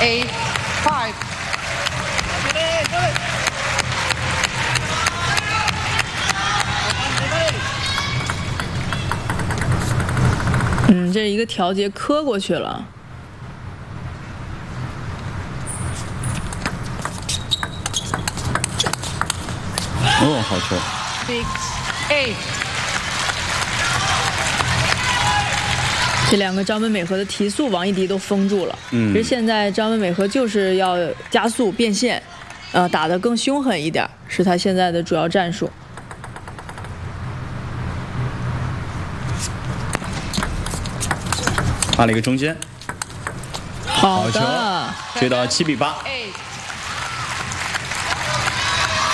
8-5。 这是一个调节磕过去了。 哦，好球。 6-8。 这两个张本美和的提速，王艺迪都封住了。其实现在张本美和就是要加速变线，打得更凶狠一点，是他现在的主要战术。 发了一个中间， 好球，追到7比8。